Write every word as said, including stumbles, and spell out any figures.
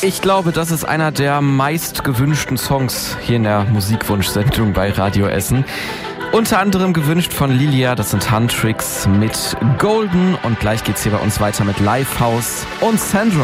Ich glaube, das ist einer der meist gewünschten Songs hier in der Musikwunschsendung bei Radio Essen. Unter anderem gewünscht von Lilia, das sind Handtricks mit Golden. Und gleich geht's hier bei uns weiter mit Lifehouse und Sandra.